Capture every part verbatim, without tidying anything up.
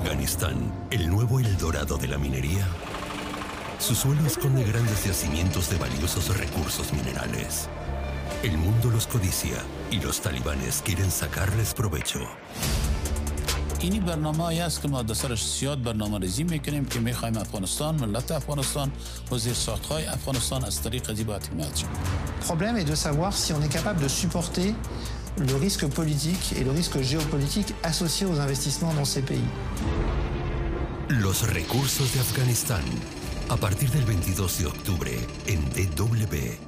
Afganistán, el nuevo Eldorado de la minería. Su suelo esconde grandes yacimientos de valiosos recursos minerales. El mundo los codicia y los talibanes quieren sacarles provecho. اینی برنامه‌ای است که ما در سرش زیاد برنامه‌ریزی می‌کنیم که می‌خوایم افغانستان، ملت افغانستان و زیرساخت‌های افغانستان از طریق زیبات حمایت شود. Le problème est de savoir si on est capable de supporter le risque politique et le risque géopolitique associé aux investissements dans ces pays. Los recursos de Afganistán, a partir del veintidós de octubre en D W.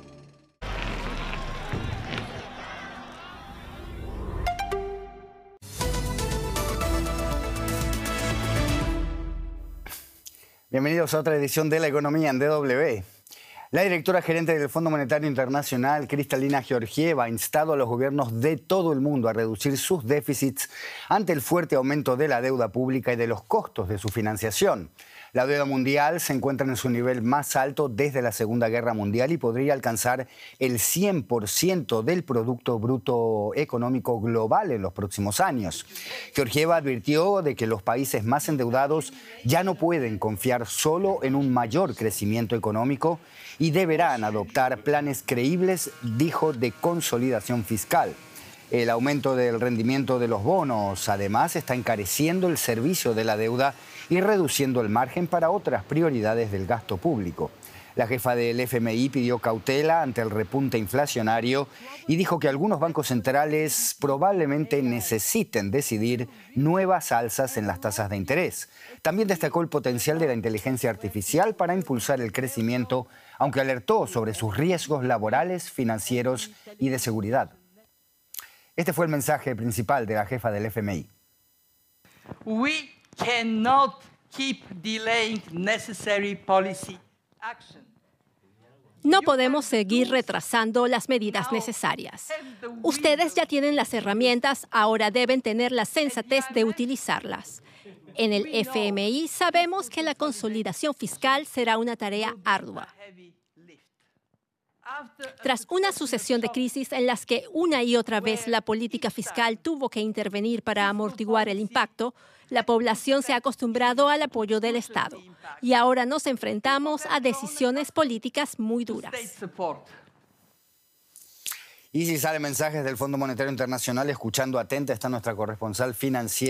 Bienvenidos a otra edición de La Economía en D W. La directora gerente del Fondo Monetario Internacional, Kristalina Georgieva, ha instado a los gobiernos de todo el mundo a reducir sus déficits ante el fuerte aumento de la deuda pública y de los costos de su financiación. La deuda mundial se encuentra en su nivel más alto desde la Segunda Guerra Mundial y podría alcanzar el cien por ciento del Producto Bruto Económico Global en los próximos años. Georgieva advirtió de que los países más endeudados ya no pueden confiar solo en un mayor crecimiento económico y deberán adoptar planes creíbles, dijo, de consolidación fiscal. El aumento del rendimiento de los bonos, además, está encareciendo el servicio de la deuda y reduciendo el margen para otras prioridades del gasto público. La jefa del F M I pidió cautela ante el repunte inflacionario y dijo que algunos bancos centrales probablemente necesiten decidir nuevas alzas en las tasas de interés. También destacó el potencial de la inteligencia artificial para impulsar el crecimiento, aunque alertó sobre sus riesgos laborales, financieros y de seguridad. Este fue el mensaje principal de la jefa del F M I. We cannot keep delaying necessary policy action. No podemos seguir retrasando las medidas necesarias. Ustedes ya tienen las herramientas, ahora deben tener la sensatez de utilizarlas. En el F M I sabemos que la consolidación fiscal será una tarea ardua. Tras una sucesión de crisis en las que una y otra vez la política fiscal tuvo que intervenir para amortiguar el impacto, la población se ha acostumbrado al apoyo del Estado y ahora nos enfrentamos a decisiones políticas muy duras. Y si salen mensajes del Fondo Monetario Internacional, escuchando atenta está nuestra corresponsal financiera.